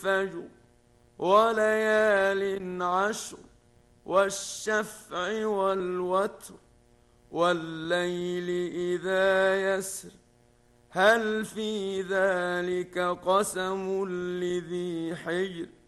والفجر وليال عشر والشفع والوتر والليل إذا يسر هل في ذلك قسم لذي حجر